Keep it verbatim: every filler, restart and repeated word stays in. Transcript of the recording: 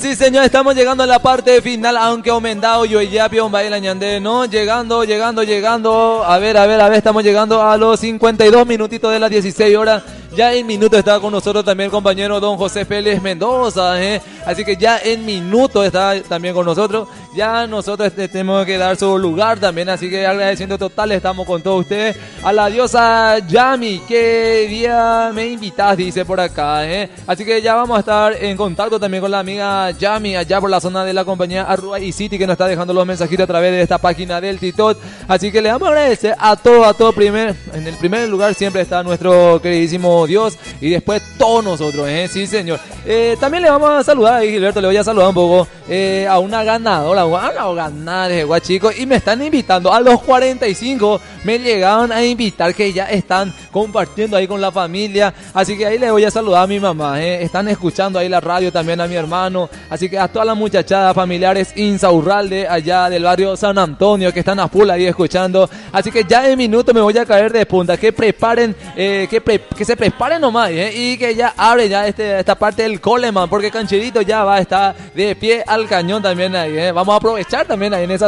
sí señor, estamos llegando a la parte final, aunque Omendao, yo ya pion baila ñande, ¿no? Llegando, llegando, llegando, a ver, a ver, a ver, estamos llegando a los cincuenta y dos minutitos de las dieciséis horas. Ya en minuto está con nosotros también el compañero don José Félix Mendoza, ¿eh? Así que ya en minuto está también con nosotros. Ya nosotros tenemos que dar su lugar también, así que agradeciendo total estamos con todos ustedes. A la diosa Yami, qué día me invitas, dice por acá, ¿eh? Así que ya vamos a estar en contacto también con la amiga Yami allá por la zona de la compañía Arrua y City, que nos está dejando los mensajitos a través de esta página del TikTok. Así que le vamos a agradecer a todo, a todo primer, en el primer lugar siempre está nuestro queridísimo Dios y después todos nosotros, ¿eh? Sí señor. Eh, también le vamos a saludar ahí, Gilberto, le voy a saludar un poco eh, a una ganadora, una ganadora de Guachico, y me están invitando a los cuarenta y cinco, me llegaron a invitar, que ya están compartiendo ahí con la familia, así que ahí le voy a saludar a mi mamá, ¿eh? Están escuchando ahí la radio también a mi hermano, así que a todas las muchachadas familiares Insaurralde allá del barrio San Antonio que están a full ahí escuchando, así que ya en minuto me voy a caer de punta, que preparen, eh, que, pre que se preparen nomás, ¿eh? Y que ya abre ya este, esta parte del Coleman, porque Cancherito ya va a estar de pie al cañón también ahí, ¿eh? Vamos a aprovechar también ahí en esa